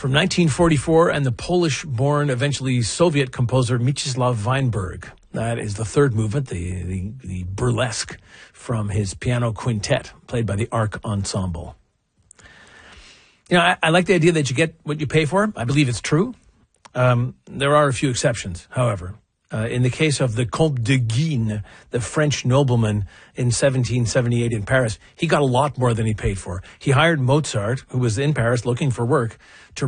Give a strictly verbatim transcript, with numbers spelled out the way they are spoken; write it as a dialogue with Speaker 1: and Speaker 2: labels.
Speaker 1: from nineteen forty-four and the Polish-born, eventually Soviet composer Mieczyslaw Weinberg. That is the third movement, the, the, the burlesque from his piano quintet, played by the Arc Ensemble. You know, I, I like the idea that you get what you pay for. I believe it's true. Um, there are a few exceptions, however. Uh, in the case of the Comte de Guignes, the French nobleman in seventeen seventy-eight in Paris, he got a lot more than he paid for. He hired Mozart, who was in Paris looking for work, to